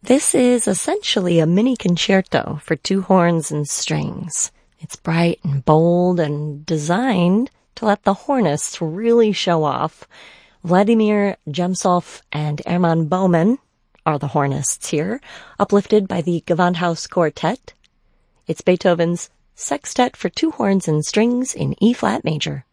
This is essentially a mini concerto for two horns and strings. It's bright and bold and designed to let the hornists really show off. Vladimir Jemsov and Hermann Baumann are the hornists here, uplifted by the Gewandhaus Quartet. It's Beethoven's Sextet for two horns and strings in E-flat major.